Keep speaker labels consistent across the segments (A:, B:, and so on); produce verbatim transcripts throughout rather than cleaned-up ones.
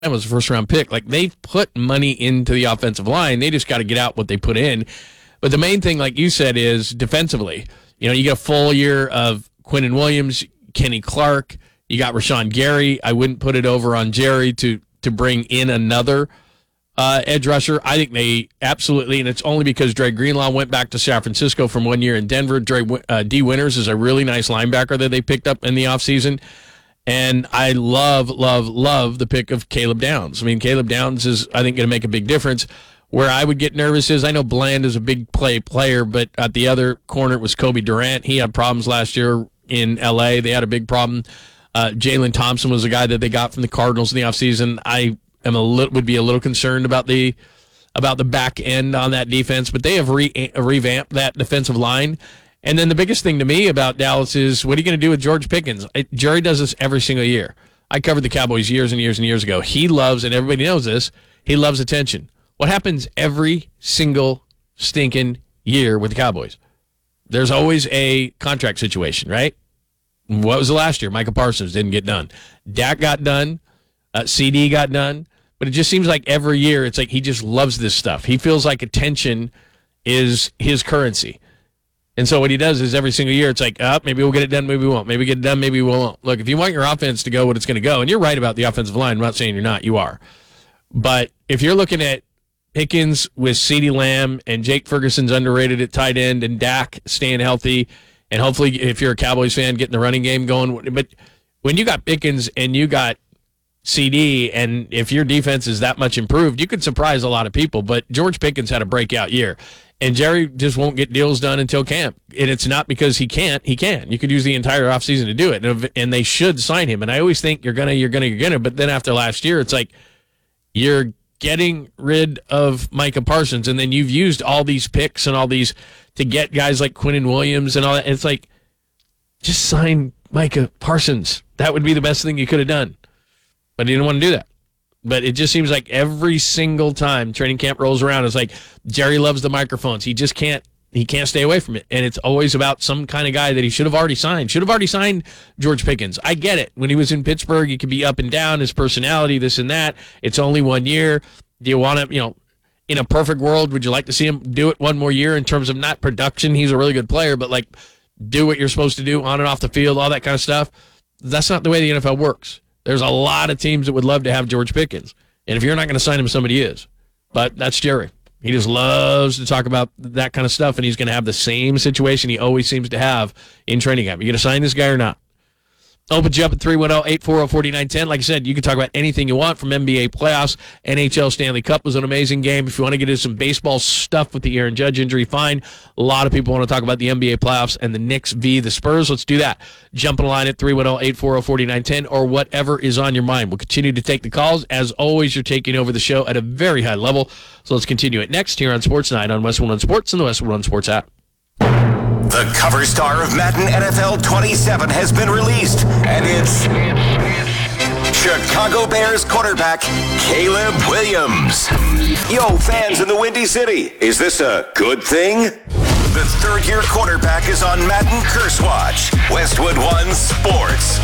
A: was a first-round pick. Like, they've put money into the offensive line. They just got to get out what they put in. But the main thing, like you said, is defensively. You know, you get a full year of Quinnen Williams, Kenny Clark. You got Rashawn Gary. I wouldn't put it over on Jerry to to bring in another uh, edge rusher. I think they absolutely, and it's only because Dre Greenlaw went back to San Francisco from one year in Denver. Dre uh, D. Winters is a really nice linebacker that they picked up in the offseason. And I love, love, love the pick of Caleb Downs. I mean, Caleb Downs is, I think, going to make a big difference. Where I would get nervous is I know Bland is a big play player, but at the other corner it was Kobe Durant. He had problems last year in L A. They had a big problem. Uh, Jalen Thompson was a guy that they got from the Cardinals in the offseason. I am a little, would be a little concerned about the about the back end on that defense, but they have re- revamped that defensive line. And then the biggest thing to me about Dallas is, what are you going to do with George Pickens? I, Jerry does this every single year. I covered the Cowboys years and years and years ago. He loves, and everybody knows this, he loves attention. What happens every single stinking year with the Cowboys? There's always a contract situation, right? What was the last year? Micah Parsons didn't get done. Dak got done. Uh, C D got done. But it just seems like every year it's like he just loves this stuff. He feels like attention is his currency. And so what he does is every single year it's like, oh, maybe we'll get it done, maybe we won't. Maybe we get it done, maybe we won't. Look, if you want your offense to go what it's going to go, and you're right about the offensive line. I'm not saying you're not. You are. But if you're looking at Pickens with CeeDee Lamb and Jake Ferguson's underrated at tight end and Dak staying healthy, and hopefully if you're a Cowboys fan, getting the running game going. But when you got Pickens and you got C D, and if your defense is that much improved, you could surprise a lot of people. But George Pickens had a breakout year, and Jerry just won't get deals done until camp. And it's not because he can't. He can. You could use the entire offseason to do it, and they should sign him. And I always think you're going to, you're going to, you're going to. But then after last year, it's like you're getting rid of Micah Parsons, and then you've used all these picks and all these to get guys like Quinnen Williams and all that. And it's like, just sign Micah Parsons. That would be the best thing you could have done. But he didn't want to do that. But it just seems like every single time training camp rolls around, it's like Jerry loves the microphones. He just can't he can't stay away from it. And it's always about some kind of guy that he should have already signed. Should have already signed George Pickens. I get it. When he was in Pittsburgh, he could be up and down, his personality, this and that. It's only one year. Do you want to, you know, in a perfect world, would you like to see him do it one more year in terms of not production? He's a really good player, but like do what you're supposed to do on and off the field, all that kind of stuff. That's not the way the N F L works. There's a lot of teams that would love to have George Pickens. And if you're not going to sign him, somebody is. But that's Jerry. He just loves to talk about that kind of stuff, and he's going to have the same situation he always seems to have in training camp. You going to sign this guy or not? Opens you up at three one zero, eight four zero, four nine one zero. Like I said, you can talk about anything you want, from N B A playoffs. N H L Stanley Cup was an amazing game. If you want to get into some baseball stuff with the Aaron Judge injury, fine. A lot of people want to talk about the N B A playoffs and the Knicks v. the Spurs. Let's do that. Jump on the line at three one zero, eight four zero, four nine one zero or whatever is on your mind. We'll continue to take the calls. As always, you're taking over the show at a very high level. So let's continue it next here on Sports Night on West One Sports and the West One Sports app.
B: The cover star of Madden N F L twenty-seven has been released, and it's Chicago Bears quarterback Caleb Williams. Yo, fans in the Windy City, is this a good thing? The third-year quarterback is on Madden Curse Watch. Westwood One Sports.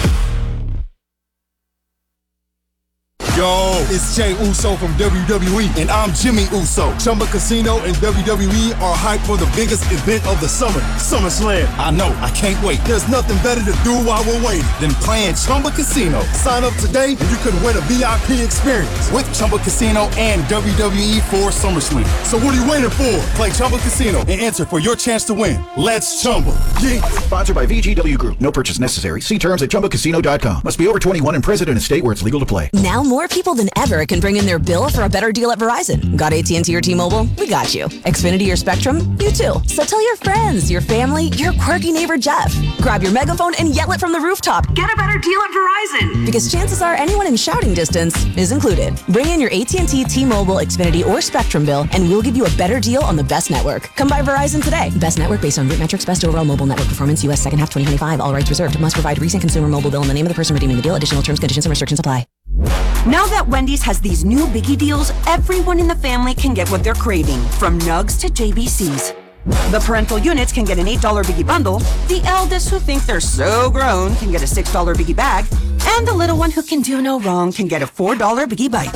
C: Yo, it's Jey Uso from W W E, and I'm Jimmy Uso. Chumba Casino and W W E are hyped for the biggest event of the summer, SummerSlam. I know, I can't wait. There's nothing better to do while we're waiting than playing Chumba Casino. Sign up today and you could win a V I P experience with Chumba Casino and W W E for SummerSlam. So what are you waiting for? Play Chumba Casino and enter for your chance to win. Let's Chumba. Yeah.
D: Sponsored by V G W Group. No purchase necessary. See terms at chumba casino dot com. Must be over twenty-one and present in a state where it's legal to play.
E: Now more people than ever can bring in their bill for a better deal at Verizon. Got A T and T or T-Mobile? We got you. Xfinity or Spectrum? You too. So tell your friends, your family, your quirky neighbor Jeff. Grab your megaphone and yell it from the rooftop. Get a better deal at Verizon. Because chances are anyone in shouting distance is included. Bring in your A T and T, T-Mobile, Xfinity, or Spectrum bill, and we'll give you a better deal on the best network. Come by Verizon today. Best network based on root metrics, best overall mobile network performance, U S second half twenty twenty-five. All rights reserved. Must provide recent consumer mobile bill and the name of the person redeeming the deal. Additional terms, conditions, and restrictions apply.
F: Now that Wendy's has these new Biggie deals, everyone in the family can get what they're craving, from Nugs to J B Cs. The parental units can get an eight dollar Biggie bundle, the eldest who think they're so grown can get a six dollar Biggie bag, And the little one who can do no wrong can get a four dollar Biggie Bite.